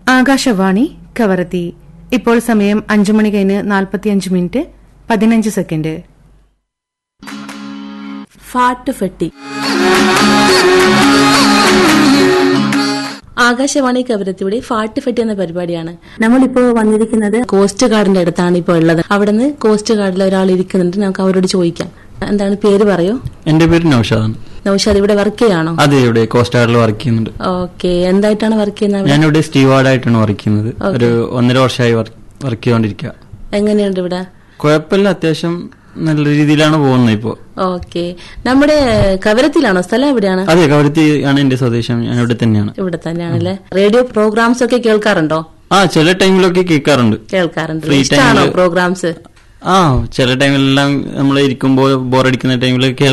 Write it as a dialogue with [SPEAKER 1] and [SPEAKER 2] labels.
[SPEAKER 1] ആകാശവാണി കവരത്തി. ഇപ്പോൾ സമയം 5 മണി കഴിഞ്ഞ് 45 മിനിറ്റ് 15 സെക്കൻഡ്.
[SPEAKER 2] ഫാട്ടുഫെട്ടി. ആകാശവാണി കവരത്തിയുടെ ഫാട്ടുഫെട്ടി എന്ന പരിപാടിയാണ്. നമ്മളിപ്പോ വന്നിരിക്കുന്നത് കോസ്റ്റ് ഗാർഡിന്റെ അടുത്താണ് ഇപ്പോൾ ഉള്ളത്. അവിടുന്ന് കോസ്റ്റ് ഗാർഡിൽ ഒരാൾ ഇരിക്കുന്നുണ്ട്. നമുക്ക് അവരോട് ചോദിക്കാം. എന്താണ് പേര് പറയൂ?
[SPEAKER 3] എന്റെ പേര് നൌഷാദാണ്.
[SPEAKER 2] നൌഷാദ് ഇവിടെ വർക്ക് ചെയ്യാണോ?
[SPEAKER 3] അതെ, ഇവിടെ കോസ്റ്റ് ഗാർഡിൽ വർക്ക് ചെയ്യുന്നുണ്ട്.
[SPEAKER 2] ഓക്കെ, എന്തായിട്ടാണ് വർക്ക് ചെയ്യുന്നത്?
[SPEAKER 3] ഞാനിവിടെ സ്റ്റീവാർഡായിട്ടാണ് വർക്ക് ചെയ്യുന്നത്. ഒരു 1.5 വർഷമായി വർക്ക് ചെയ്തോണ്ടിരിക്കുക.
[SPEAKER 2] എങ്ങനെയുണ്ട് ഇവിടെ?
[SPEAKER 3] കുഴപ്പമില്ല, അത്യാവശ്യം നല്ല രീതിയിലാണ് പോകുന്നത് ഇപ്പോ.
[SPEAKER 2] ഓക്കെ, നമ്മുടെ കവരത്തിലാണോ? സ്ഥലം എവിടെയാണ്?
[SPEAKER 3] അതെ, കവരത്തി ആണ് എന്റെ സ്വദേശം. ഞാൻ ഇവിടെ തന്നെയാണ്. ഇവിടെ
[SPEAKER 2] തന്നെയാണല്ലേ. റേഡിയോ പ്രോഗ്രാംസ് ഒക്കെ കേൾക്കാറുണ്ടോ?
[SPEAKER 3] ചില ടൈമിലൊക്കെ കേൾക്കാറുണ്ട്.
[SPEAKER 2] ഇഷ്ടമാണോ പ്രോഗ്രാംസ്?
[SPEAKER 3] ചില ടൈമിലെല്ലാം നമ്മൾ ഇരിക്കുമ്പോൾ ബോറടിക്കുന്ന ടൈമിലൊക്കെ